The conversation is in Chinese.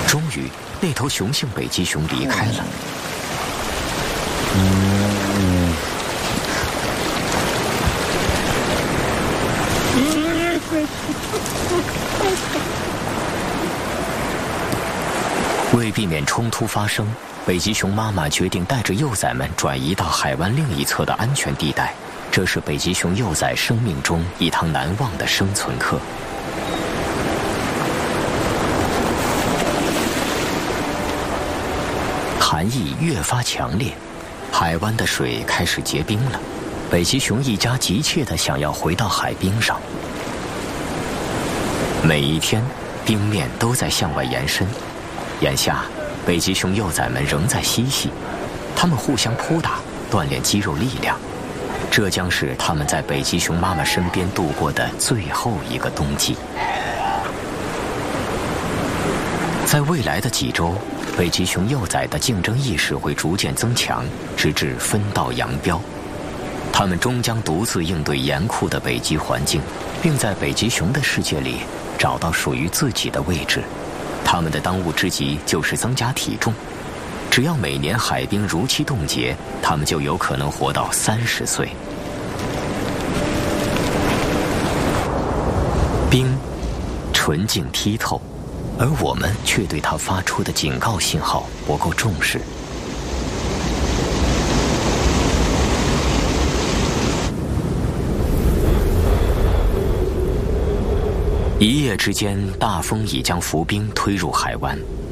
终于，那头雄性北极熊离开了。为避免冲突发生，北极熊妈妈决定带着幼崽们转移到海湾另一侧的安全地带。这是北极熊幼崽生命中一堂难忘的生存课。寒意越发强烈，海湾的水开始结冰了。北极熊一家急切地想要回到海冰上。每一天，冰面都在向外延伸。眼下，北极熊幼崽们仍在嬉戏，它们互相扑打，锻炼肌肉力量。这将是它们在北极熊妈妈身边度过的最后一个冬季。在未来的几周，北极熊幼崽的竞争意识会逐渐增强，直至分道扬镳。它们终将独自应对严酷的北极环境，并在北极熊的世界里找到属于自己的位置。他们的当务之急就是增加体重，只要每年海冰如期冻结，他们就有可能活到30岁。冰纯净剔透，而我们却对它发出的警告信号不够重视。一夜之间，大风已将浮冰推入海湾。